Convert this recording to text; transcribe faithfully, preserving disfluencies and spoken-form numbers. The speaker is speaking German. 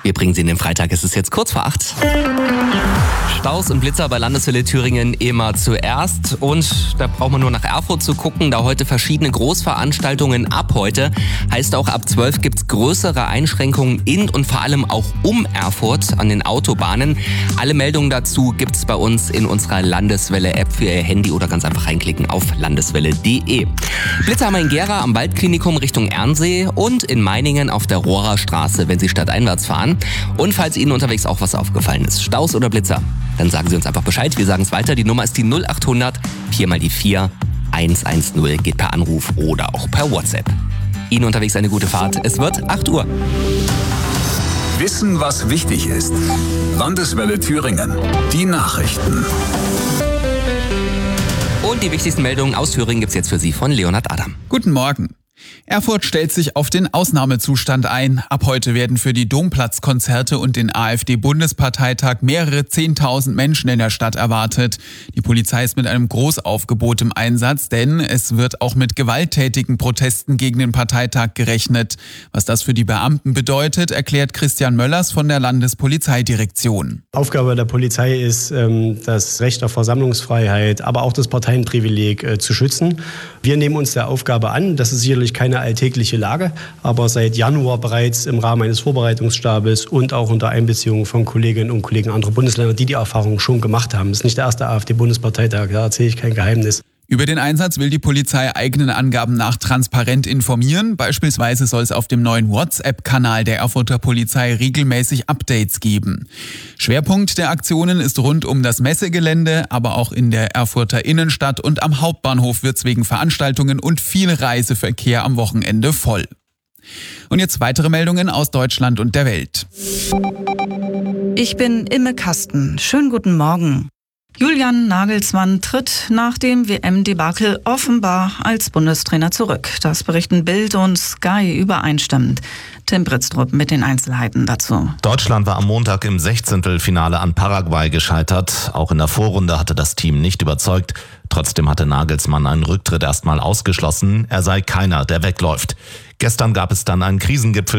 Wir bringen Sie in den Freitag, es ist jetzt kurz vor acht. Staus und Blitzer bei Landeswelle Thüringen immer zuerst. Und da braucht man nur nach Erfurt zu gucken, da heute verschiedene Großveranstaltungen ab heute. Heißt auch ab zwölf gibt es größere Einschränkungen in und vor allem auch um Erfurt an den Autobahnen. Alle Meldungen dazu gibt es bei uns in unserer Landeswelle-App für Ihr Handy oder ganz einfach reinklicken auf landeswelle punkt de. Blitzer haben wir in Gera am Waldklinikum Richtung Ernsee und in Meiningen auf der Rohrer Straße, wenn Sie stadteinwärts fahren. Und falls Ihnen unterwegs auch was aufgefallen ist, Staus oder Blitzer, dann sagen Sie uns einfach Bescheid. Wir sagen es weiter. Die Nummer ist die null acht hundert vier mal die vier eins eins null. Geht per Anruf oder auch per WhatsApp. Ihnen unterwegs eine gute Fahrt. Es wird acht Uhr. Wissen, was wichtig ist. Landeswelle Thüringen. Die Nachrichten. Und die wichtigsten Meldungen aus Thüringen gibt es jetzt für Sie von Leonhard Adam. Guten Morgen. Erfurt stellt sich auf den Ausnahmezustand ein. Ab heute werden für die Domplatzkonzerte und den AfD-Bundesparteitag mehrere Zehntausend Menschen in der Stadt erwartet. Die Polizei ist mit einem Großaufgebot im Einsatz, denn es wird auch mit gewalttätigen Protesten gegen den Parteitag gerechnet. Was das für die Beamten bedeutet, erklärt Christian Möllers von der Landespolizeidirektion. Aufgabe der Polizei ist, das Recht auf Versammlungsfreiheit, aber auch das Parteienprivileg zu schützen. Wir nehmen uns der Aufgabe an. Das ist sicherlich keine alltägliche Lage, aber seit Januar bereits im Rahmen eines Vorbereitungsstabes und auch unter Einbeziehung von Kolleginnen und Kollegen anderer Bundesländer, die die Erfahrung schon gemacht haben. Das ist nicht der erste AfD-Bundesparteitag, da erzähle ich kein Geheimnis. Über den Einsatz will die Polizei eigenen Angaben nach transparent informieren. Beispielsweise soll es auf dem neuen WhatsApp-Kanal der Erfurter Polizei regelmäßig Updates geben. Schwerpunkt der Aktionen ist rund um das Messegelände, aber auch in der Erfurter Innenstadt und am Hauptbahnhof wird es wegen Veranstaltungen und viel Reiseverkehr am Wochenende voll. Und jetzt weitere Meldungen aus Deutschland und der Welt. Ich bin Imme Kasten. Schönen guten Morgen. Julian Nagelsmann tritt nach dem W M-Debakel offenbar als Bundestrainer zurück. Das berichten Bild und Sky übereinstimmend. Tim Britztrup mit den Einzelheiten dazu. Deutschland war am Montag im Sechzehntelfinale an Paraguay gescheitert. Auch in der Vorrunde hatte das Team nicht überzeugt. Trotzdem hatte Nagelsmann einen Rücktritt erstmal ausgeschlossen. Er sei keiner, der wegläuft. Gestern gab es dann einen Krisengipfel